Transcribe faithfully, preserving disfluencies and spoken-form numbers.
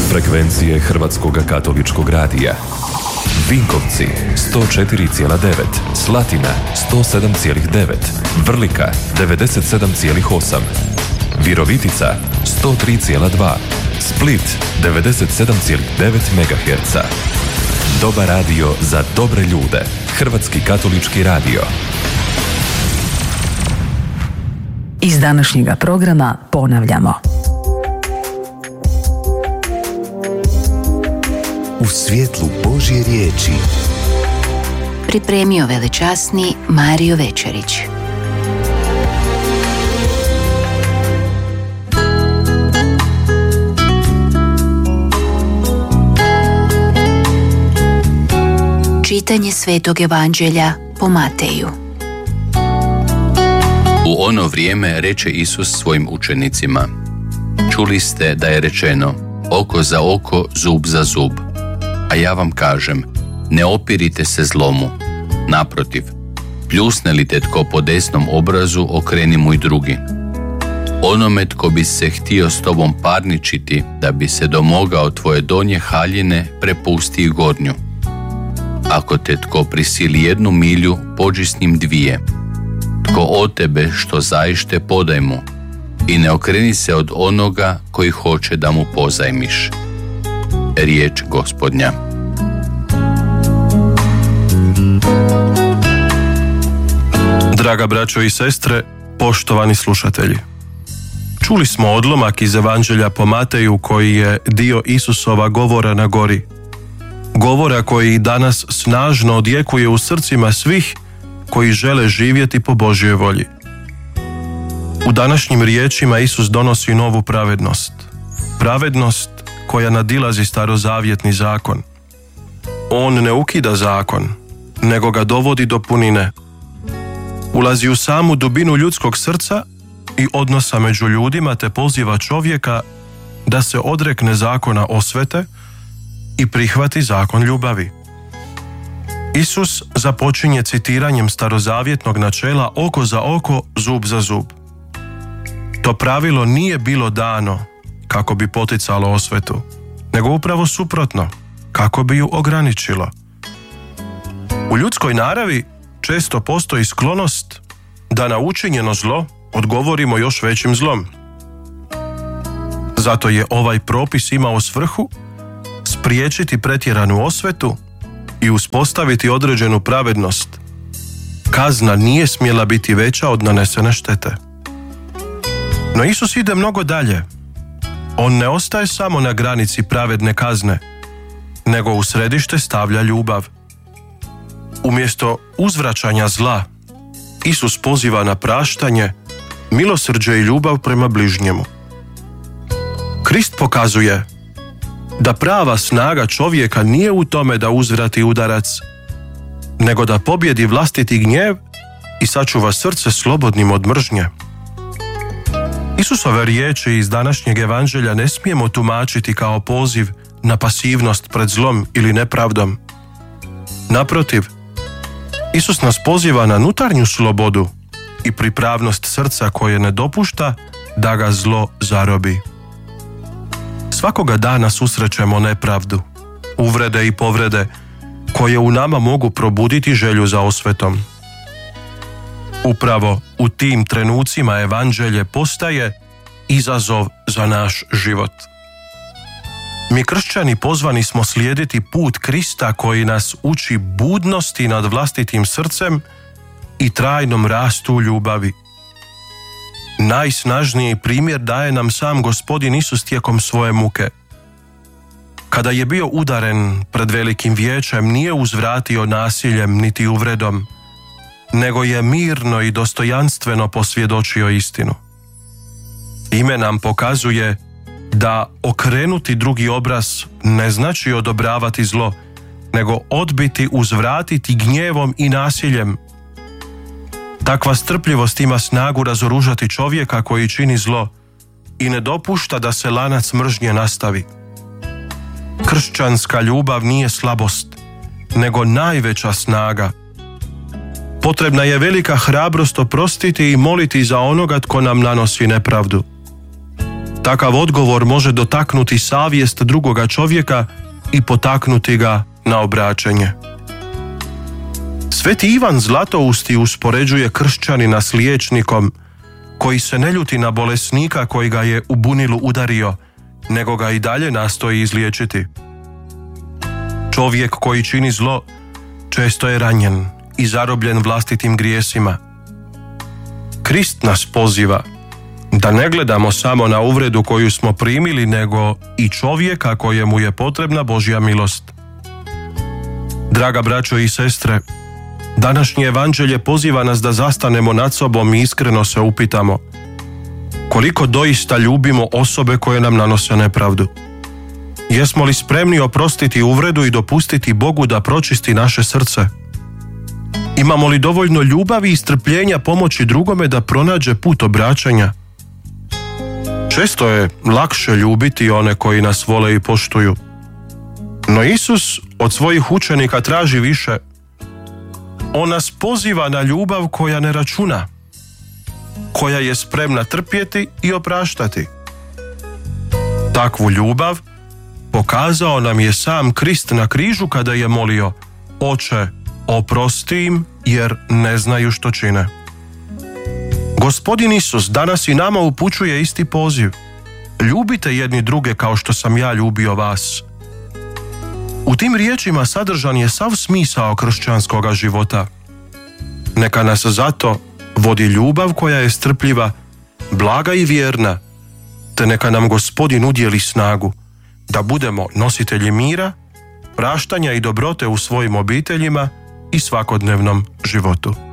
Frekvencije Hrvatskog katoličkog radija. Vinkovci sto četiri zarez devet, Slatina sto sedam zarez devet, Vrlika devedeset sedam zarez osam, Virovitica sto tri zarez dva, Split devedeset sedam zarez devet megaherca. Dobar radio za dobre ljude. Hrvatski katolički radio. Iz današnjega programa ponavljamo. U svjetlu Božje riječi pripremio velečasni Mario Večerić. Čitanje Svetog Evanđelja po Mateju. U ono vrijeme reče Isus svojim učenicima: čuli ste da je rečeno oko za oko, zub za zub. A ja vam kažem, ne opirite se zlomu. Naprotiv, pljusne li te tko po desnom obrazu, okreni mu i drugi. Onome tko bi se htio s tobom parničiti, da bi se domogao tvoje donje haljine, prepusti i gornju. Ako te tko prisili jednu milju, pođi s njim dvije. Tko od tebe što zaište, podaj mu. I ne okreni se od onoga koji hoće da mu pozajmiš. Riječ Gospodnja. Draga braćo i sestre, poštovani slušatelji. Čuli smo odlomak iz Evanđelja po Mateju koji je dio Isusova govora na gori. Govora koji danas snažno odjekuje u srcima svih koji žele živjeti po Božjoj volji. U današnjim riječima Isus donosi novu pravednost. Pravednost koja nadilazi starozavjetni zakon. On ne ukida zakon, nego ga dovodi do punine. Ulazi u samu dubinu ljudskog srca i odnosa među ljudima, te poziva čovjeka da se odrekne zakona osvete i prihvati zakon ljubavi. Isus započinje citiranjem starozavjetnog načela oko za oko, zub za zub. To pravilo nije bilo dano kako bi poticalo osvetu, nego upravo suprotno, kako bi ju ograničilo. U ljudskoj naravi često postoji sklonost da na učinjeno zlo odgovorimo još većim zlom. Zato je ovaj propis imao svrhu spriječiti pretjeranu osvetu i uspostaviti određenu pravednost. Kazna nije smjela biti veća od nanesene štete. No Isus ide mnogo dalje. On ne ostaje samo na granici pravedne kazne, nego u središte stavlja ljubav. Umjesto uzvraćanja zla, Isus poziva na praštanje, milosrđe i ljubav prema bližnjemu. Krist pokazuje da prava snaga čovjeka nije u tome da uzvrati udarac, nego da pobjedi vlastiti gnjev i sačuva srce slobodnim od mržnje. Isusove riječi iz današnjeg Evanđelja ne smijemo tumačiti kao poziv na pasivnost pred zlom ili nepravdom. Naprotiv, Isus nas poziva na unutarnju slobodu i pripravnost srca koje ne dopušta da ga zlo zarobi. Svakoga dana susrećemo nepravdu, uvrede i povrede koje u nama mogu probuditi želju za osvetom. Upravo u tim trenucima Evanđelje postaje izazov za naš život. Mi kršćani pozvani smo slijediti put Krista koji nas uči budnosti nad vlastitim srcem i trajnom rastu u ljubavi. Najsnažniji primjer daje nam sam Gospodin Isus tijekom svoje muke. Kada je bio udaren pred velikim vijećem, nije uzvratio nasiljem niti uvredom, nego je mirno i dostojanstveno posvjedočio istinu. Ime nam pokazuje da okrenuti drugi obraz ne znači odobravati zlo, nego odbiti, uzvratiti gnjevom i nasiljem. Takva strpljivost ima snagu razoružati čovjeka koji čini zlo i ne dopušta da se lanac mržnje nastavi. Kršćanska ljubav nije slabost, nego najveća snaga. Potrebna je velika hrabrost oprostiti i moliti za onoga tko nam nanosi nepravdu. Takav odgovor može dotaknuti savjest drugoga čovjeka i potaknuti ga na obraćenje. Sveti Ivan Zlatousti uspoređuje kršćanina s liječnikom koji se ne ljuti na bolesnika koji ga je u bunilu udario, nego ga i dalje nastoji izliječiti. Čovjek koji čini zlo često je ranjen i zarobljen vlastitim grijesima. Krist nas poziva da ne gledamo samo na uvredu koju smo primili, nego i čovjeka kojemu je potrebna Božja milost. Draga braćo i sestre, današnje evanđelje poziva nas da zastanemo nad sobom i iskreno se upitamo koliko doista ljubimo osobe koje nam nanose nepravdu. Jesmo li spremni oprostiti uvredu i dopustiti Bogu da pročisti naše srce? Imamo li dovoljno ljubavi i strpljenja pomoći drugome da pronađe put obraćanja? Često je lakše ljubiti one koji nas vole i poštuju. No Isus od svojih učenika traži više. On nas poziva na ljubav koja ne računa, koja je spremna trpjeti i opraštati. Takvu ljubav pokazao nam je sam Krist na križu kada je molio: Oče, oprosti im jer ne znaju što čine. Gospodin Isus danas i nama upućuje isti poziv. Ljubite jedni druge kao što sam ja ljubio vas. U tim riječima sadržan je sav smisao kršćanskoga života. Neka nas zato vodi ljubav koja je strpljiva, blaga i vjerna, te neka nam Gospodin udjeli snagu da budemo nositelji mira, praštanja i dobrote u svojim obiteljima i svakodnevnom životu.